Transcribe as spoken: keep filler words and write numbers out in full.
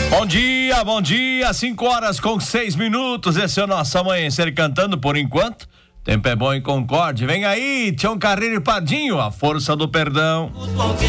Bom dia, bom dia, cinco horas com seis minutos, esse é o nosso Amanhecer Cantando por enquanto. Tempo é bom em Concórdia, vem aí, Tião Carreiro e Pardinho, a força do perdão. Os